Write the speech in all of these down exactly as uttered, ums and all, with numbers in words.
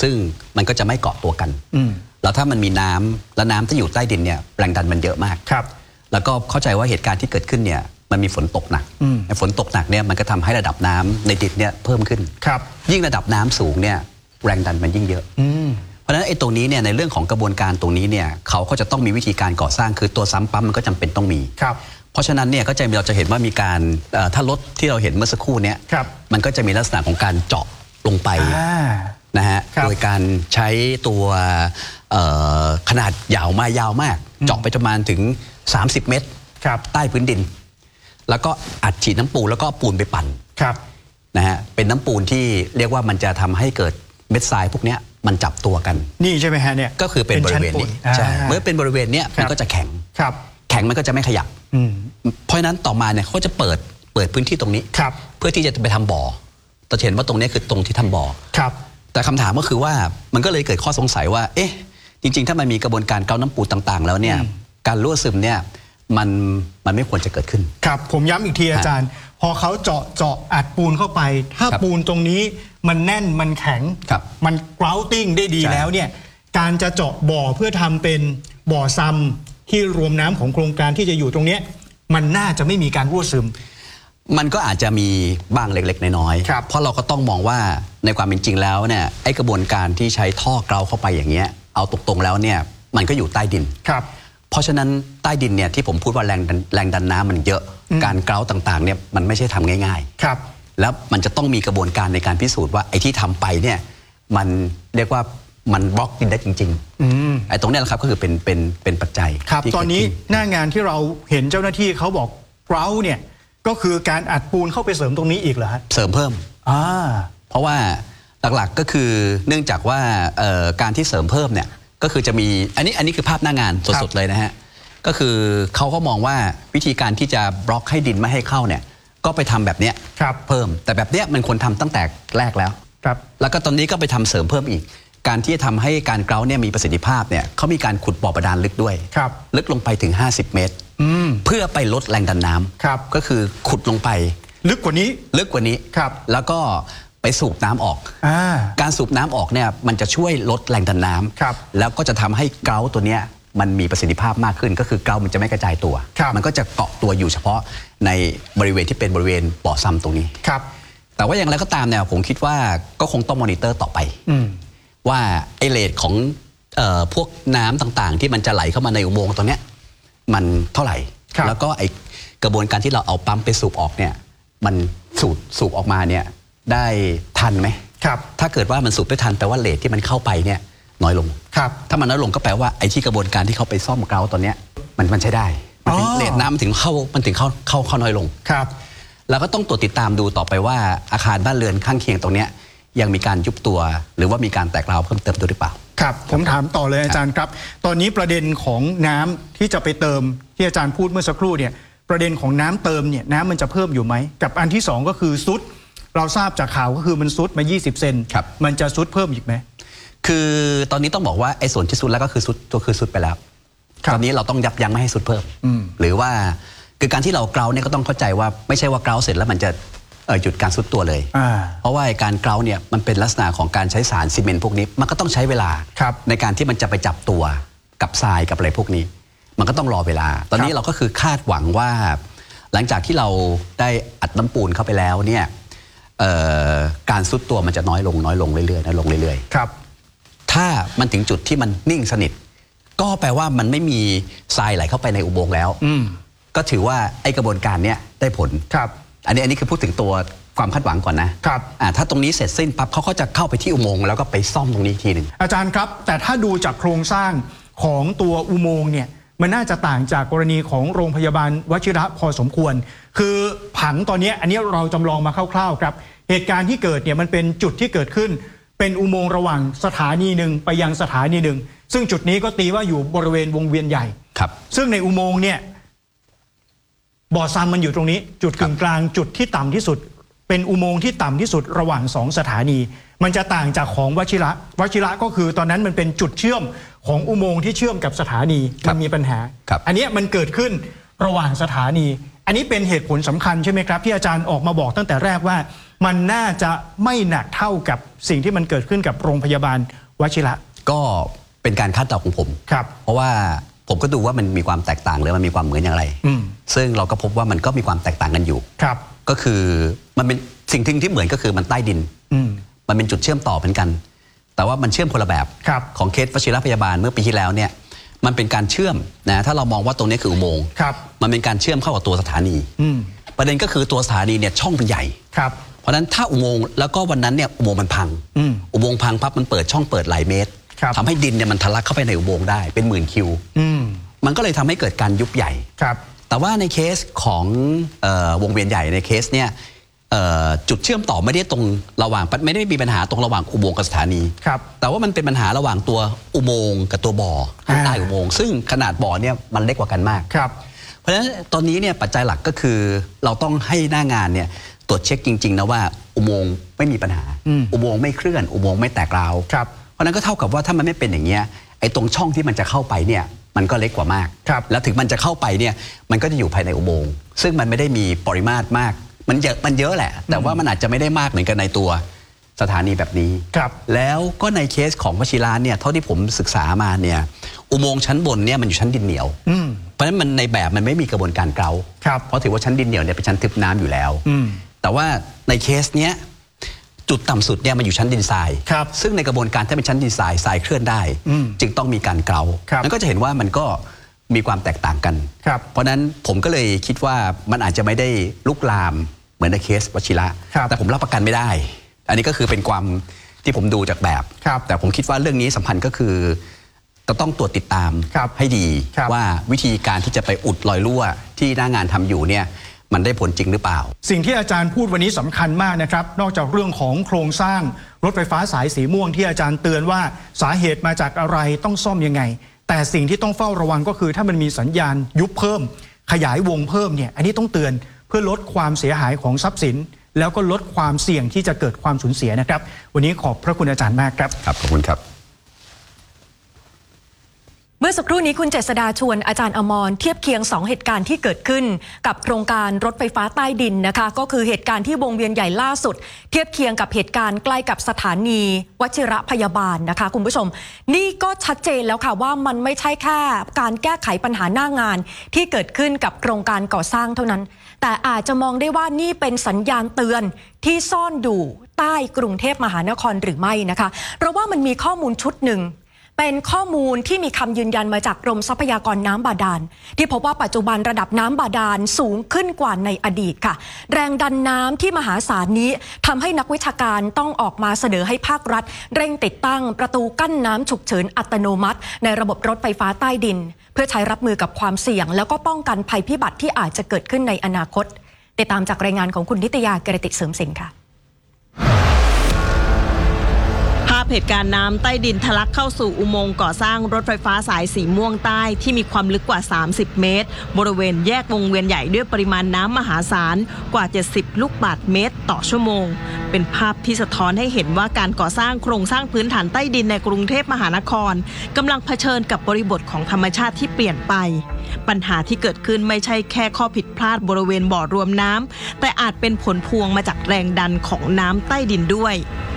ซึ่งมันก็จะไม่เกาะตัวกันแล้วถ้ามันมีน้ำและน้ำที่อยู่ใต้ดินเนี่ยแรงดันมันเยอะมากครับแล้วก็เข้าใจว่าเหตุการณ์ที่เกิดขึ้นเนี่ยมันมีฝนตกหนักฝนตกหนักเนี่ยมันก็ทำให้ระดับน้ำในดินเนี่ยเพิ่มขึ้นครับยิ่งระดับน้ำสูงเนี่ยแรงดันมันยิ่งเยอะเพราะฉะนั้นไอ้ตรงนี้เนี่ยในเรื่องของกระบวนการตรงนี้เนี่ยเขาก็จะต้องมีวิธีการก่อสร้างคือตัวซ้ำปั๊มมันก็จำเป็นต้องมีครับเพราะฉะนั้นเนี่ยก็จะเราจะเห็นว่ามีการถ้ารถที่เราเห็นเมื่อสักครู่นี้มันก็จะมีลักษณะของการเจาะลงไปนะฮะโดยการใช้ตัวขนาดยาวมายาวมากเจาะไปประมาณถึงสามสิบเมตรใต้พื้นดินแล้วก็อัดฉีดน้ำปูนแล้วก็ปูนไปปั่นนะฮะเป็นน้ำปูนที่เรียกว่ามันจะทำให้เกิดเม็ดทรายพวกนี้มันจับตัวกันนี่ใช่ไหมฮะเนี่ยก็คือเป็นบริเวณนี้ใช่เมื่อเป็นบริเวณนี้มันก็จะแข็งแข็งมันก็จะไม่ขยับเพราะฉะนั้นต่อมาเนี่ยเขาจะเปิดเปิดพื้นที่ตรงนี้เพื่อที่จะไปทำบ่อเราเห็นว่าตรงนี้คือตรงที่ทำบ่อแต่คำถามก็คือว่ามันก็เลยเกิดข้อสงสัยว่าเอ๊ะจริงๆถ้ามันมีกระบวนการเกาน้ำปูต่างๆแล้วเนี่ยการรั่วซึมเนี่ยมันมันไม่ควรจะเกิดขึ้นครับผมย้ำอีกทีอาจารย์พอเขาเจาะเจาะอัดปูนเข้าไปถ้าปูนตรงนี้มันแน่นมันแข็งมันกราวติ้งได้ดีแล้วเนี่ยการจะเจาะบ่อเพื่อทำเป็นบ่อซัมที่รวมน้ำของโครงการที่จะอยู่ตรงนี้มันน่าจะไม่มีการรั่วซึมมันก็อาจจะมีบ้างเล็กๆน้อยๆเพราะเราก็ต้องมองว่าในความเป็นจริงแล้วเนี่ยไอ้กระบวนการที่ใช้ท่อเกลาเข้าไปอย่างเงี้ยเอาตรงๆแล้วเนี่ยมันก็อยู่ใต้ดินครับเพราะฉะนั้นใต้ดินเนี่ยที่ผมพูดว่าแรงแรงดันน้ำมันเยอะการเกลาต่างๆเนี่ยมันไม่ใช่ทำง่ายๆครับแล้วมันจะต้องมีกระบวนการในการพิสูจน์ว่าไอ้ที่ทำไปเนี่ยมันเรียกว่ามันบล็อกดินได้จริงๆไอ้ตรงนี้แหละครับก็คือเป็นเป็นเป็นปัจจัยครับตอนนี้หน้างานที่เราเห็นเจ้าหน้าที่เขาบอกเกลาเนี่ยก็คือการอัดปูนเข้าไปเสริมตรงนี้อีกเหรอฮะเสริมเพิ่มอ่าเพราะว่าหลักๆก็คือเนื่องจากว่าการที่เสริมเพิ่มเนี่ยก็คือจะมีอันนี้อันนี้คือภาพหน้างานสดๆเลยนะฮะก็คือเขาก็มองว่าวิธีการที่จะบล็อกให้ดินไม่ให้เข้าเนี่ยก็ไปทำแบบเนี้ยเพิ่มแต่แบบเนี้ยมันควรทำตั้งแต่แรกแล้วครับแล้วก็ตอนนี้ก็ไปทำเสริมเพิ่มอีกการที่จะทำให้การเกลาเนี่ยมีประสิทธิภาพเนี่ยเขามีการขุดบ่อบาดาลลึกด้วยลึกลงไปถึงห้าสิบเมตรเพื่อไปลดแรงดันน้ำก็คือขุดลงไปลึกกว่านี้ลึกกว่านี้แล้วก็ไปสูบน้ำออกการสูบน้ำออกเนี่ยมันจะช่วยลดแรงดันน้ำแล้วก็จะทำให้เกลาตัวเนี้ยมันมีประสิทธิภาพมากขึ้นก็คือเกลามันจะไม่กระจายตัวมันก็จะเกาะตัวอยู่เฉพาะในบริเวณที่เป็นบริเวณบ่อซ้ำตรงนี้แต่ว่าอย่างไรก็ตามเนี่ยผมคิดว่าก็คงต้องมอนิเตอร์ต่อไปว่าไอเรทของเอ่อพวกน้ำต่างๆที่มันจะไหลเข้ามาในอุโมงค์ตรงเนี้ยมันเท่าไหร่แล้วก็ไอกระบวนการที่เราเอาปั๊มไปสูบออกเนี่ยมันสูบสูบออกมาเนี่ยได้ทันไหมครับถ้าเกิดว่ามันสูบได้ทันแปลว่าเรทที่มันเข้าไปเนี่ยน้อยลงครับถ้ามันน้อยลงก็แปลว่าไอ้ที่กระบวนการที่เขาไปซ่อมเกลาตอนเนี้ยมันมันใช้ได้เรทน้ำมันถึงเข้ามันถึงเข้าเข้าเข้าน้อยลงครับแล้วก็ต้องตรวจติดตามดูต่อไปว่าอาคารบ้านเรือนข้างเคียงตรงเนี้ยยังมีการยุบตัวหรือว่ามีการแตกร้าวเพิ่มเติมด้วยหรือเปล่าครับผมถามต่อเลยอาจารย์ครับตอนนี้ประเด็นของน้ำที่จะไปเติมที่อาจารย์พูดเมื่อสักครู่เนี่ยประเด็นของน้ำเติมเนี่ยน้ำมันจะเพิ่มอยู่ไหมกับอันที่สองก็คือซุดเราทราบจากข่าวก็คือมันซุดมายี่สิบเซนมันจะซุดเพิ่มอีกไหมคือตอนนี้ต้องบอกว่าไอ้ส่วนที่ซุดแล้วก็คือซุดตัวคือซุดไปแล้วตอนนี้เราต้องยับยั้งไม่ให้ซุดเพิ่มหรือว่าคือการที่เราเกลาเนี่ยก็ต้องเข้าใจว่าไม่ใช่ว่าเกลาเสร็จแล้วมันจะหยุดการซุดตัวเลยเพราะว่าการเกลาเนี่ยมันเป็นลักษณะของการใช้สารซีเมนต์พวกนี้มันก็ต้องใช้เวลาในการที่มันจะไปจับตัวกับทรายกับอะไรพวกนี้มันก็ต้องรอเวลาตอนนี้เราก็คือคาดหวังว่าหลังจากที่เราได้อัดน้ำปูนเข้าไปแล้วเนี่ยการซุดตัวมันจะน้อยลงน้อยลงเรื่อยๆน้อยลงเรื่อยๆครับถ้ามันถึงจุดที่มันนิ่งสนิทก็แปลว่ามันไม่มีทรายไหลเข้าไปในอุโมงค์แล้วก็ถือว่าไอ้กระบวนการเนี้ยได้ผลครับอันนี้อันนี้คือพูดถึงตัวความคาดหวังก่อนนะครับถ้าตรงนี้เสร็จสิ้นปั๊บเขาก็จะเข้าไปที่อุโมงค์แล้วก็ไปซ่อมตรงนี้ทีหนึ่งอาจารย์ครับแต่ถ้าดูจากโครงสร้างของตัวอุโมงค์เนี่ยมันน่าจะต่างจากกรณีของโรงพยาบาลวชิระพอสมควรคือผังตอนนี้อันนี้เราจำลองมาคร่าวๆครับเหตุการณ์ที่เกิดเนี่ยมันเป็นจุดที่เกิดขึ้นเป็นอุโมงค์ระหว่างสถานีหนึ่งไปยังสถานีหนึ่งซึ่งจุดนี้ก็ตีว่าอยู่บริเวณวงเวียนใหญ่ครับซึ่งในอุโมงค์เนี่ยบ่อซัมมันอยู่ตรงนี้จุดกึ่งกลางจุดที่ต่ำที่สุดเป็นอุโมงค์ที่ต่ำที่สุดระหว่างสองสถานีมันจะต่างจากของวชิระวชิระก็คือตอนนั้นมันเป็นจุดเชื่อมของอุโมงค์ที่เชื่อมกับสถานีมันมีปัญหาอันนี้มันเกิดขึ้นระหว่างสถานีอันนี้เป็นเหตุผลสำคัญใช่ไหมครับที่อาจารย์ออกมาบอกตั้งแต่แรกว่ามันน่าจะไม่หนักเท่ากับสิ่งที่มันเกิดขึ้นกับโรงพยาบาลวชิระก็เป็นการคาดเดาของผมครับเพราะว่าผมก็ดูว่ามันมีความแตกต่างหรือมันมีความเหมือนอย่างไรซึ่งเราก็พบว่ามันก็มีความแตกต่างกันอยู่ครับก็คือมันเป็นสิ่งที่เหมือนก็คือมันใต้ดินมันเป็นจุดเชื่อมต่อเหมือนกันแต่ว่ามันเชื่อมคนละแบบของเคสวชิรพยาบาลเมื่อปีที่แล้วเนี่ยมันเป็นการเชื่อมนะถ้าเรามองว่าตรงนี้คืออุโมงค์มันเป็นการเชื่อมเข้ากับตัวสถานีประเด็นก็คือตัวสถานีเนี่ยช่องมันใหญ่เพราะฉะนั้นถ้าอุโมงค์แล้วก็วันนั้นเนี่ยอุโมงค์มันพังอุโมงค์พังปั๊บมันเปิดช่องเปิดหลายเมตรทำให้ดินเนี่ยมันทะลักเข้าไปในอุโมงค์ได้เป็นหมื่นคิวมันก็เลยทำให้เกิดการยุบใหญ่แต่ว่าในเคสของวงเวียนใหญ่ในเคสเนี่ยจุดเชื่อมต่อไม่ได้ตรงระหว่างไม่ได้มีปัญหาตรงระหว่างอุโมงค์กับสถานีแต่ว่ามันเป็นปัญหาระหว่างตัวอุโมงค์กับตัวบ่อใต้อุโมงค์ซึ่งขนาดบ่อเนี่ยมันเล็กกว่ากันมากเพราะฉะนั้นตอนนี้เนี่ยปัจจัยหลักก็คือเราต้องให้หน้างานเนี่ยตรวจเช็คจริงๆนะว่าอุโมงค์ไม่มีปัญหาอุโมงค์ไม่เคลื่อนอุโมงค์ไม่แตกร้าวเพราะนั้นก็เท่ากับว่าถ้ามันไม่เป็นอย่างเงี้ยไอ้ตรงช่องที่มันจะเข้าไปเนี่ยมันก็เล็กกว่ามากแล้วถึงมันจะเข้าไปเนี่ยมันก็จะอยู่ภายในอุโมงค์ซึ่งมันไม่ได้มีปริมาตรมากมันเยอะมันเยอะแหละแต่ว่ามันอาจจะไม่ได้มากเหมือนกันในตัวสถานีแบบนี้แล้วก็ในเคสของวชิระเนี่ยเท่าที่ผมศึกษามาเนี่ยอุโมงค์ชั้นบนเนี่ยมันอยู่ชั้นดินเหนียวเพราะฉะนั้นมันในแบบมันไม่มีกระบวนการเกลาเพราะถือว่าชั้นดินเหนียวเนี่ยเป็นชั้นทึบน้ำอยู่แล้วแต่ว่าในเคสเนี้ยจุดต่ำสุดเนี่ยมันอยู่ชั้นดินทรายซึ่งในกระบวนการถ้าเป็นชั้นดินทรายทรายเคลื่อนได้จึงต้องมีการเกลาแล้วก็จะเห็นว่ามันก็มีความแตกต่างกันเพราะนั้นผมก็เลยคิดว่ามันอาจจะไม่ได้ลุกลามเหมือนในเคสวชิระแต่ผมรับประกันไม่ได้อันนี้ก็คือเป็นความที่ผมดูจากแบบแต่ผมคิดว่าเรื่องนี้สำคัญก็คือจะต้องตรวจติดตามให้ดีว่าวิธีการที่จะไปอุดรอยรั่วที่หน้างานทำอยู่เนี่ยมันได้ผลจริงหรือเปล่าสิ่งที่อาจารย์พูดวันนี้สำคัญมากนะครับนอกจากเรื่องของโครงสร้างรถไฟฟ้าสายสีม่วงที่อาจารย์เตือนว่าสาเหตุมาจากอะไรต้องซ่อมยังไงแต่สิ่งที่ต้องเฝ้าระวังก็คือถ้ามันมีสัญญาณยุบเพิ่มขยายวงเพิ่มเนี่ยอันนี้ต้องเตือนเพื่อลดความเสียหายของทรัพย์สินแล้วก็ลดความเสี่ยงที่จะเกิดความสูญเสียนะครับวันนี้ขอบพระคุณอาจารย์มากครับครับขอบคุณครับเมื่อสักครู่นี้คุณเจษฎาชวนอาจารย์อมรเทียบเคียงสองเหตุการณ์ที่เกิดขึ้นกับโครงการรถไฟฟ้าใต้ดินนะคะก็คือเหตุการณ์ที่วงเวียนใหญ่ล่าสุดเทียบเคียงกับเหตุการณ์ใกล้กับสถานีวชิรพยาบาลนะคะคุณผู้ชมนี่ก็ชัดเจนแล้วค่ะว่ามันไม่ใช่แค่การแก้ไขปัญหาหน้างานที่เกิดขึ้นกับโครงการก่อสร้างเท่านั้นแต่อาจจะมองได้ว่านี่เป็นสัญญาณเตือนที่ซ่อนอยู่ใต้กรุงเทพมหานครหรือไม่นะคะเพราะว่ามันมีข้อมูลชุดหนึ่งเป็นข้อมูลที่มีคำยืนยันมาจากกรมทรัพยากรน้ำบาดาลที่พบว่าปัจจุบันระดับน้ำบาดาลสูงขึ้นกว่าในอดีตค่ะแรงดันน้ำที่มหาศาลนี้ทำให้นักวิชาการต้องออกมาเสนอให้ภาครัฐเร่งติดตั้งประตูกั้นน้ำฉุกเฉินอัตโนมัติในระบบรถไฟฟ้าใต้ดินเพื่อใช้รับมือกับความเสี่ยงแล้วก็ป้องกันภัยพิบัติที่อาจจะเกิดขึ้นในอนาคตติดตามจากรายงานของคุณนิตยา เกรติเสริมสินค่ะภาพเหตุการณ์น้ำใต้ดินทะลักเข้าสู่อุโมงค์ก่อสร้างรถไฟฟ้าสายสีม่วงใต้ที่มีความลึกกว่าสามสิบเมตรบริเวณแยกวงเวียนใหญ่ด้วยปริมาณน้ำมหาศาลกว่าเจ็ดสิบลูกบาศก์เมตรต่อชั่วโมงเป็นภาพที่สะท้อนให้เห็นว่าการก่อสร้างโครงสร้างพื้นฐานใต้ดินในกรุงเทพมหานครกำลังเผชิญกับบริบทของธรรมชาติที่เปลี่ยนไปปัญหาที่เกิดขึ้นไม่ใช่แค่ข้อผิดพลาดบริเวณบ่อรวมน้ำแต่อาจเป็นผลพวงมาจากแรงดันของน้ำใต้ดินด้วย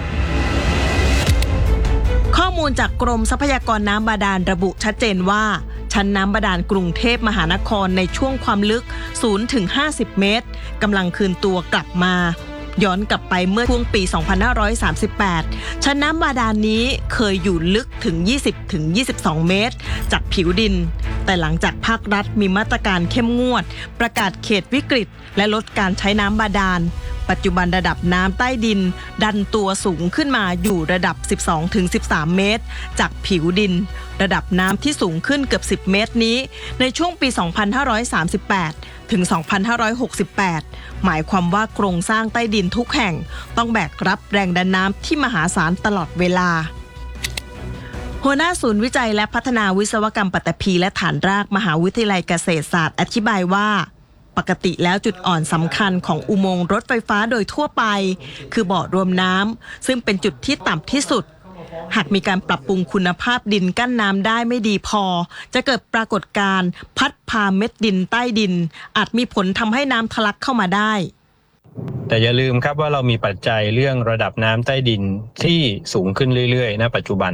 ข้อมูลจากกรมทรัพยากรน้ำบาดาลระบุชัดเจนว่าชั้นน้ำบาดาลกรุงเทพมหานครในช่วงความลึก ศูนย์ถึงห้าสิบ เมตรกำลังคืนตัวกลับมาย้อนกลับไปเมื่อช่วงปี สองพันห้าร้อยสามสิบแปด ชั้นน้ำบาดาลนี้เคยอยู่ลึกถึง ยี่สิบถึงยี่สิบสอง เมตรจากผิวดินแต่หลังจากภาครัฐมีมาตรการเข้มงวดประกาศเขตวิกฤตและลดการใช้น้ำบาดาลปัจจุบันระดับน้ำใต้ดินดันตัวสูงขึ้นมาอยู่ระดับ สิบสองถึงสิบสาม เมตรจากผิวดินระดับน้ำที่สูงขึ้นเกือบสิบเมตรนี้ในช่วงปี สองพันห้าร้อยสามสิบแปด ถึง สองพันห้าร้อยหกสิบแปด หมายความว่าโครงสร้างใต้ดินทุกแห่งต้องแบกรับแรงดันน้ำที่มหาศาลตลอดเวลาหัวหน้าศูนย์วิจัยและพัฒนาวิศวกรรมปัตตภีและฐานรากมหาวิทยาลัยเกษตรศาสตร์อธิบายว่าปกติแล้วจุดอ่อนสำคัญของอุโมงค์รถไฟฟ้าโดยทั่วไปคือบ่อรวมน้ำซึ่งเป็นจุดที่ต่ำที่สุดหากมีการปรับปรุงคุณภาพดินกั้นน้ำได้ไม่ดีพอจะเกิดปรากฏการณ์พัดพาเม็ดดินใต้ดินอาจมีผลทำให้น้ำทะลักเข้ามาได้แต่อย่าลืมครับว่าเรามีปัจจัยเรื่องระดับน้ำใต้ดินที่สูงขึ้นเรื่อยๆณปัจจุบัน